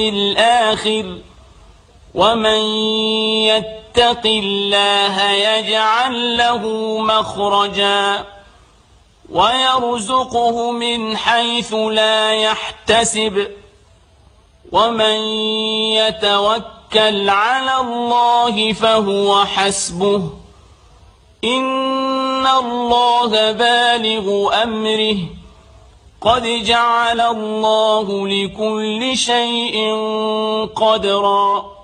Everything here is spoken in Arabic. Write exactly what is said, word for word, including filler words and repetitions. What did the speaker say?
الآخر ومن يتق الله يجعل له مخرجا ويرزقه من حيث لا يحتسب ومن يتوكل على الله فهو حسبه إن الله بالغ أمره قد جعل الله لكل شيء قدرا.